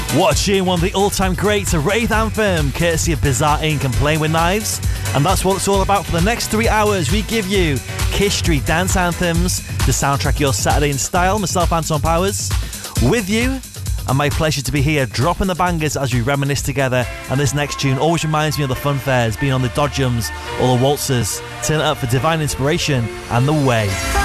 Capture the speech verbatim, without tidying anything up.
What a tune, one of the all-time greats, a Wraith anthem, courtesy of Bizarre Incorporated and Playing With Knives. And that's what it's all about for the next three hours. We give you Kiss Street dance anthems to soundtrack your Saturday in style. Myself, Anton Powers, with you. And my pleasure to be here, dropping the bangers as we reminisce together. And this next tune always reminds me of the fun fairs, being on the dodgems or the waltzers. Turn it up for divine inspiration and The Way.